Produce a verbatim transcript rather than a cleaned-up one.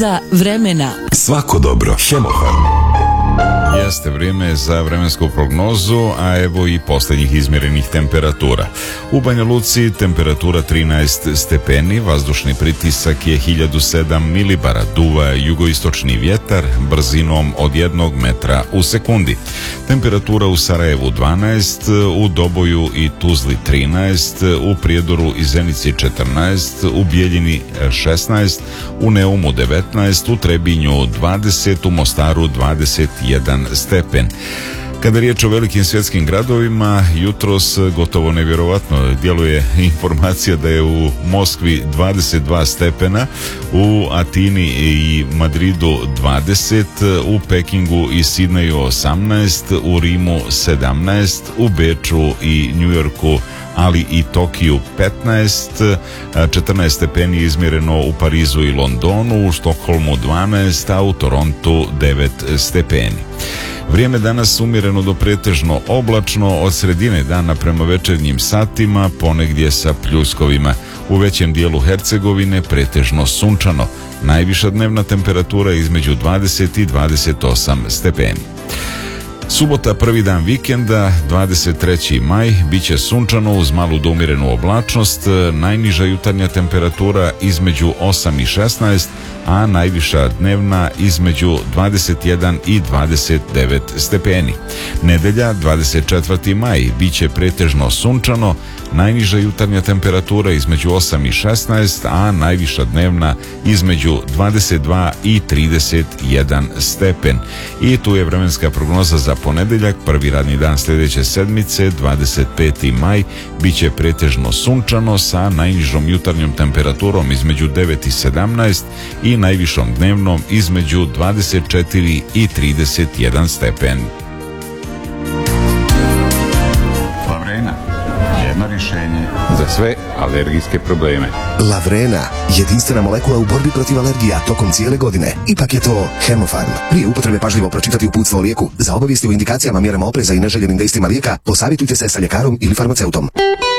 vremena. Svako dobro. Hemofarm. Jeste vrijeme za vremensku prognozu, a evo i posljednjih izmjerenih temperatura. U Banja Luci temperatura trinaest stepeni, vazdušni pritisak je hiljadu sedam milibara, duva jugoistočni vjetar brzinom od jednog metra u sekundi. Temperatura u Sarajevu dvanaest, u Doboju i Tuzli trinaest, u Prijedoru i Zenici četrnaest, u Bijeljini šesnaest, u Neumu devetnaest, u Trebinju dvadeset, u Mostaru dvadeset jedan stepen. Kada je riječ o velikim svjetskim gradovima, jutros gotovo nevjerovatno djeluje informacija da je u Moskvi dvadeset dva stepena, u Atini i Madridu dvadeset, u Pekingu i Sidneju osamnaest, u Rimu sedamnaest, u Beču i Njujorku ali i Tokiju petnaest, četrnaest stepeni izmjereno u Parizu i Londonu, u Štokholmu dvanaest, a u Torontu devet stepeni. Vrijeme danas umjereno do pretežno oblačno, od sredine dana prema večernjim satima, ponegdje sa pljuskovima. U većem dijelu Hercegovine pretežno sunčano. Najviša dnevna temperatura između dvadeset i dvadeset osam stepeni. Subota, prvi dan vikenda, dvadeset treći maj, bit će sunčano uz malu do umjerenu oblačnost, najniža jutarnja temperatura između osam i šesnaest, a najviša dnevna između dvadeset jedan i dvadeset devet stepeni. Nedelja, dvadeset četvrti maj, bit će pretežno sunčano, najniža jutarnja temperatura između osam i šesnaest, a najviša dnevna između dvadeset dva i trideset jedan stepen. I tu je vremenska prognoza za ponedjeljak, prvi radni dan sljedeće sedmice, dvadeset peti maj, bit će pretežno sunčano sa najnižom jutarnjom temperaturom između devet i sedamnaest i najvišom dnevnom između dvadeset četiri i trideset jedan stepen. Lavrena, jedno rješenje za sve alergijske probleme. Lavrena, jedinstvena molekula u borbi protiv alergija tokom cijele godine. Ipak je to Hemofarm. Prije upotrebe pažljivo pročitati uputstvo o lijeku. Za obavijesti o indikacijama, mjerama opreza i neželjenim dejstvima lijeka, posavitujte se sa ljekarom ili farmaceutom.